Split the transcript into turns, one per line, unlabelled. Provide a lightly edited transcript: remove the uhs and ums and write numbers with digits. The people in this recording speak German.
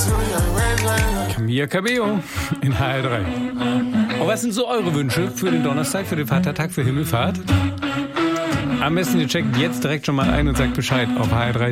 Camilla Cabello in HR3. Und was sind so eure Wünsche für den Donnerstag, für den Vatertag, für Himmelfahrt? Am besten ihr checkt jetzt direkt schon mal ein und sagt Bescheid auf hr3